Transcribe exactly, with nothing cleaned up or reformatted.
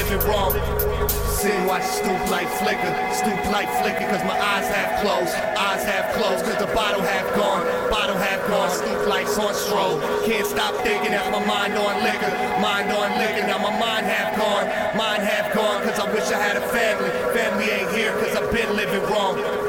living wrong. Sin watch stoop like flicker, stoop like flicker, cause my eyes have closed, eyes have closed, cause the bottle have gone, bottle have gone, stoop lights on stroll. Can't stop thinking, that's my mind on liquor, mind on liquor, now my mind have gone, mind have gone, cause I wish I had a family, family ain't here, cause I've been living wrong.